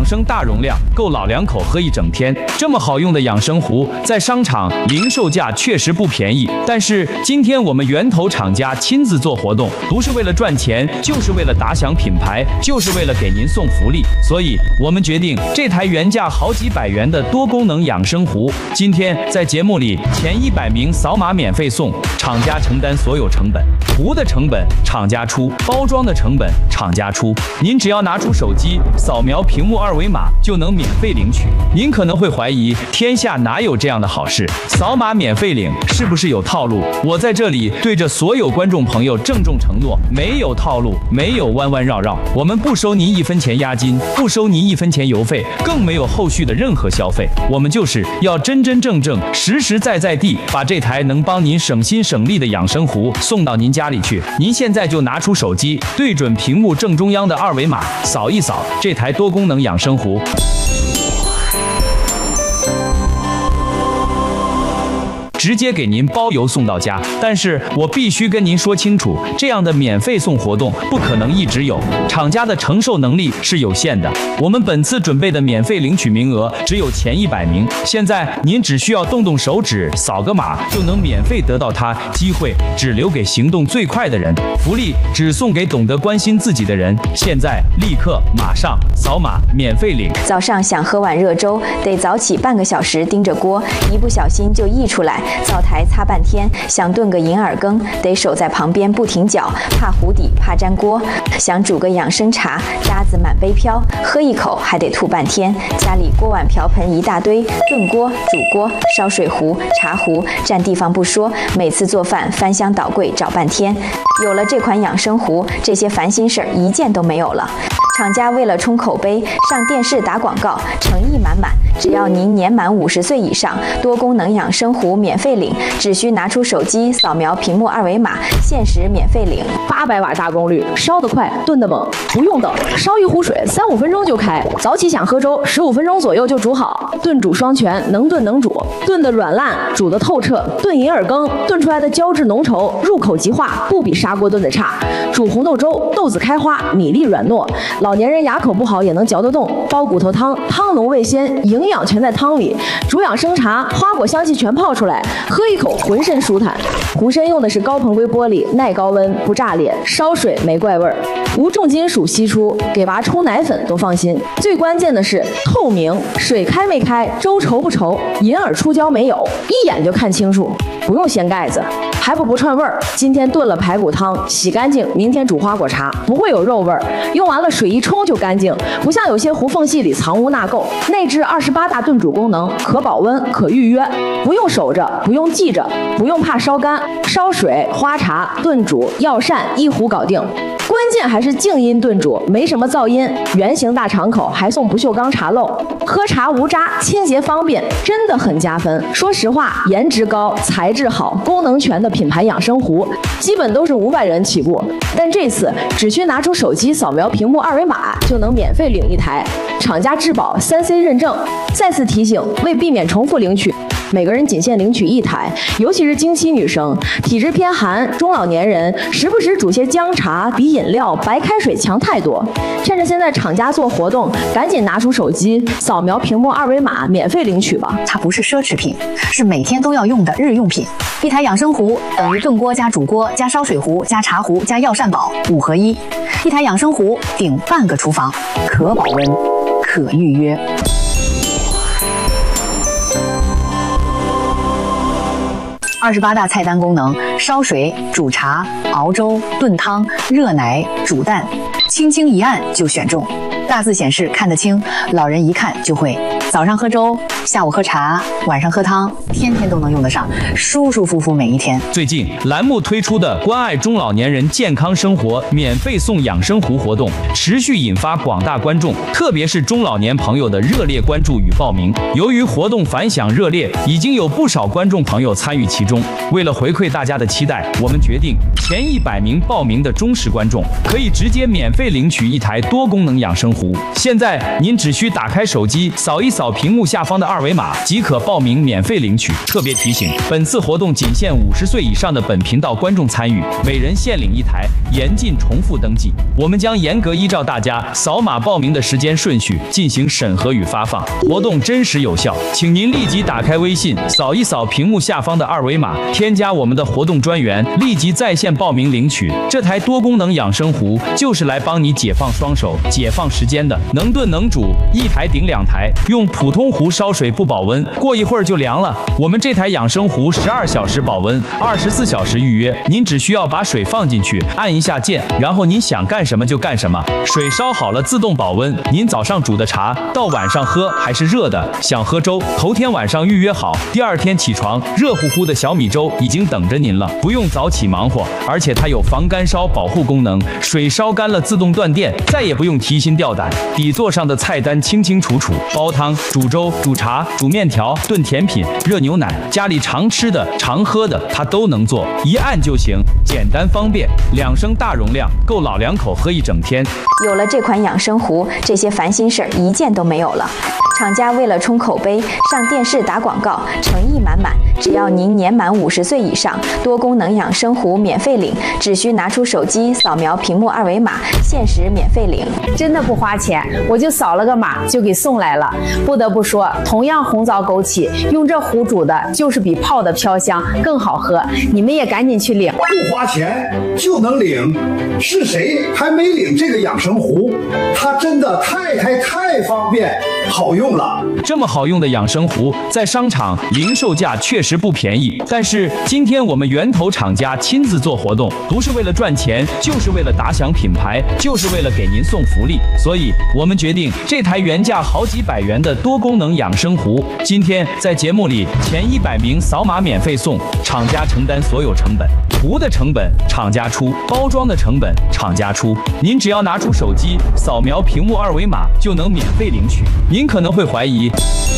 生大容量，够老两口喝一整天。这么好用的养生壶，在商场零售价确实不便宜，但是今天我们源头厂家亲自做活动，不是为了赚钱，就是为了打响品牌，就是为了给您送福利。所以我们决定，这台原价好几百元的多功能养生壶，今天在节目里前100名扫码免费送，厂家承担所有成本，壶的成本厂家出，包装的成本厂家出。您只要拿出手机扫描屏幕2维码就能免费领取。您可能会怀疑，天下哪有这样的好事？扫码免费领是不是有套路？我在这里对着所有观众朋友郑重承诺，没有套路，没有弯弯绕绕，我们不收您1分钱押金，不收您1分钱邮费，更没有后续的任何消费。我们就是要真真正正、实实在在地把这台能帮您省心省力的养生壶送到您家里去。您现在就拿出手机，对准屏幕正中央的2维码，扫一扫这台多功能养生壶。直接给您包邮送到家，但是我必须跟您说清楚，这样的免费送活动不可能一直有，厂家的承受能力是有限的。我们本次准备的免费领取名额只有前100名，现在您只需要动动手指，扫个码就能免费得到它，机会只留给行动最快的人，福利只送给懂得关心自己的人。现在立刻马上扫码免费领。 早上想喝碗热粥，得早起半个小时盯着锅，一不小心就溢出来。灶台擦半天，想炖个银耳羹，得守在旁边不停搅，怕糊底，怕粘锅。想煮个养生茶，渣子满杯飘，喝一口还得吐半天。家里锅碗瓢盆一大堆，炖锅、煮锅、烧水壶、茶壶，占地方不说，每次做饭翻箱倒柜找半天。有了这款养生壶，这些烦心事儿一件都没有了。厂家为了冲口碑，上电视打广告，诚意满满。只要您年满50岁以上，多功能养生壶免费领，只需拿出手机扫描屏幕2维码，限时免费领。 800瓦大功率，烧得快，炖得猛，不用等，烧一壶水3-5分钟就开。早起想喝粥，15分钟左右就煮好。炖煮双全，能炖能煮，炖得软烂，煮得透彻。炖银耳羹，炖出来的胶质浓稠，入口即化，不比砂锅炖的差。煮红豆粥，豆子开花，米粒软糯。老年人牙口不好也能嚼得动，煲骨头汤，汤浓味鲜，营养全在汤里。煮养生茶，花果香气全泡出来，喝一口浑身舒坦。壶身用的是高硼硅玻璃，耐高温，不炸裂，烧水没怪味儿，无重金属析出，给娃冲奶粉都放心。最关键的是透明，水开没开，粥稠不稠，银耳出胶没有，一眼就看清楚，不用掀盖子，还不串味儿。今天炖了排骨汤，洗干净，明天煮花果茶，不会有肉味儿，用完了水一冲就干净，不像有些壶缝隙里藏污纳垢。内置28大炖煮功能，可保温，可预约，不用守着，不用记着，不用怕烧干，烧水、花茶、炖煮、药膳一壶搞定。关键还是静音炖煮，没什么噪音，圆形大敞口，还送不锈钢茶漏，喝茶无渣，清洁方便，真的很加分。说实话，颜值高、材质好、功能全的品牌养生壶，基本都是500元起步，但这次只需拿出手机扫描屏幕2维码就能免费领一台，厂家质保3C 认证。再次提醒，为避免重复领取，每个人仅限领取1台，尤其是经期女生、体质偏寒、中老年人，时不时煮些姜茶比饮料、白开水强太多。趁着现在厂家做活动，赶紧拿出手机扫描屏幕2维码，免费领取吧。 它不是奢侈品，是每天都要用的日用品。一台养生壶等于炖锅加煮锅加烧水壶加茶壶加药膳宝5合1。一台养生壶顶半个厨房，可保温，可预约。28大菜单功能：烧水、煮茶、熬粥、炖汤、热奶、煮蛋，轻轻一按就选中。大字显示看得清，老人一看就会。早上喝粥，下午喝茶，晚上喝汤，天天都能用得上，舒舒服服每一天。 最近栏目推出的关爱中老年人健康生活免费送养生壶活动，持续引发广大观众，特别是中老年朋友的热烈关注与报名。由于活动反响热烈，已经有不少观众朋友参与其中。为了回馈大家的期待，我们决定前100名报名的忠实观众可以直接免费领取一台多功能养生壶。现在您只需打开手机，扫一扫屏幕下方的二维码即可报名免费领取。特别提醒，本次活动仅限50岁以上的本频道观众参与，每人限领1台，严禁重复登记。我们将严格依照大家扫码报名的时间顺序进行审核与发放，活动真实有效，请您立即打开微信，扫一扫屏幕下方的二维码，添加我们的活动专员，立即在线报名领取。这台多功能养生壶就是来帮你解放双手、解放时间的，能炖能煮，1台顶2台，用普通壶烧水不保温，过一会儿就凉了。我们这台养生壶12小时保温，24小时预约，您只需要把水放进去，按一下键，然后您想干什么就干什么，水烧好了自动保温。您早上煮的茶到晚上喝还是热的，想喝粥，头天晚上预约好，第二天起床热乎乎的小米粥已经等着您了，不用早起忙活，而且它有防干烧保护功能，水烧干了自动断电，再也不用提心吊胆。底座上的菜单清清楚楚，煲汤、煮粥、煮茶、煮面条、炖甜品、热牛奶，家里常吃的、常喝的，它都能做，一按就行，简单方便，2升大容量，够老两口喝一整天。 有了这款养生壶，这些烦心事儿一件都没有了。厂家为了冲口碑，上电视打广告，诚意满满。只要您年满50岁以上，多功能养生壶免费领，只需拿出手机扫描屏幕二维码，限时免费领。 真的不花钱，我就扫了个码就给送来了。不得不说，同样红枣枸杞，用这壶煮的就是比泡的飘香更好喝。你们也赶紧去领， 不花钱就能领，是谁还没领这个养生壶？它真的太方便，好用了。 这么好用的养生壶，在商场零售价确实不便宜，但是今天我们源头厂家亲自做活动，不是为了赚钱，就是为了打响品牌，就是为了给您送福利。所以我们决定，这台原价好几百元的多功能养生壶，今天在节目里前100名扫码免费送，厂家承担所有成本，壶的成本厂家出，包装的成本厂家出，您只要拿出手机扫描屏幕二维码就能免费领取。您可能会怀疑，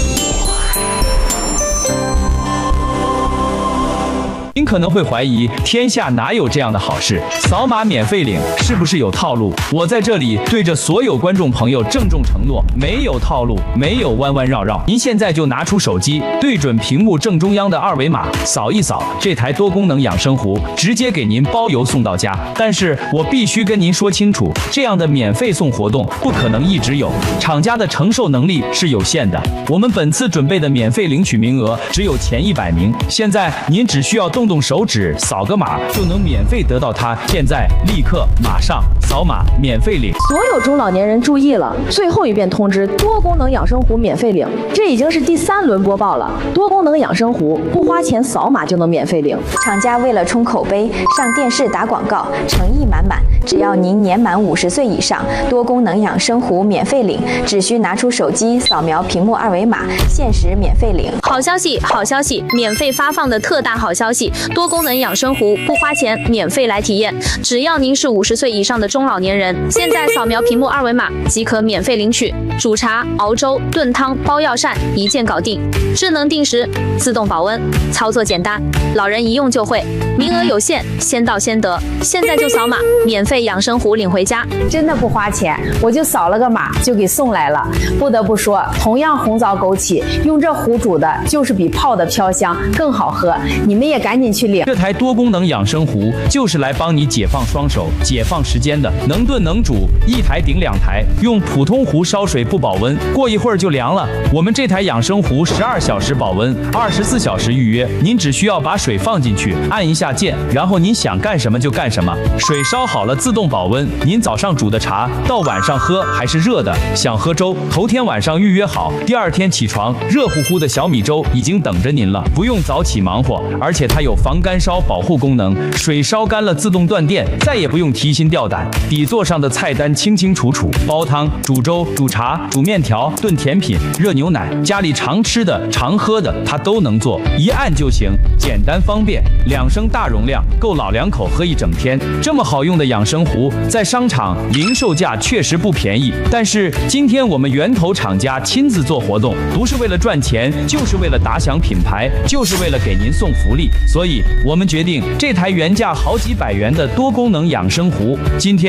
天下哪有这样的好事？扫码免费领是不是有套路？我在这里对着所有观众朋友郑重承诺，没有套路，没有弯弯绕绕。您现在就拿出手机，对准屏幕正中央的二维码，扫一扫，这台多功能养生壶直接给您包邮送到家。但是我必须跟您说清楚，这样的免费送活动不可能一直有，厂家的承受能力是有限的。我们本次准备的免费领取名额只有前100名，现在您只需要动手指扫个码就能免费得到它，现在立刻马上扫码免费领。 所有中老年人注意了，最后一遍通知，多功能养生壶免费领，这已经是第3轮播报了。多功能养生壶不花钱，扫码就能免费领。 厂家为了冲口碑，上电视打广告，诚意满满。只要您年满50岁以上，多功能养生壶免费领，只需拿出手机扫描屏幕二维码，限时免费领。 好消息，好消息！免费发放的特大好消息，多功能养生壶不花钱，免费来体验。只要您是50岁以上的中老年人，现在扫描屏幕二维码即可免费领取。煮茶、熬粥、炖汤、包药膳，一键搞定。智能定时，自动保温，操作简单，老人一用就会。名额有限，先到先得。现在就扫码，免费养生壶领回家。 真的不花钱，我就扫了个码就给送来了。不得不说，同样红枣枸杞，用这壶煮的就是比泡的飘香更好喝。你们也赶紧去领。 这台多功能养生壶就是来帮你解放双手、解放时间的，能炖能煮，1台顶2台，用普通壶烧水不保温，过一会儿就凉了。我们这台养生壶12小时保温，24小时预约，您只需要把水放进去，按一下键，然后您想干什么就干什么，水烧好了自动保温。您早上煮的茶到晚上喝还是热的，想喝粥，头天晚上预约好，第二天起床热乎乎的小米粥已经等着您了，不用早起忙活，而且它有防干烧保护功能，水烧干了自动断电，再也不用提心吊胆。底座上的菜单清清楚楚，煲汤、煮粥、煮茶、煮面条、炖甜品、热牛奶，家里常吃的、常喝的，它都能做，一按就行，简单方便，2升大容量，够老两口喝一整天。这么好用的养生壶，在商场零售价确实不便宜，但是今天我们源头厂家亲自做活动，不是为了赚钱，就是为了打响品牌，就是为了给您送福利。所以我们决定，这台原价好几百元的多功能养生壶，今天在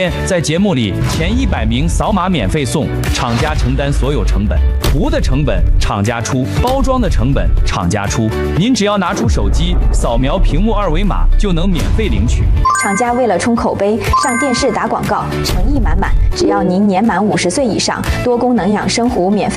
节目里，前100名扫码免费送，厂家承担所有成本，壶的成本厂家出，包装的成本厂家出。您只要拿出手机扫描屏幕2维码，就能免费领取。 厂家为了冲口碑，上电视打广告，诚意满满。只要您年满50岁以上，多功能养生壶免费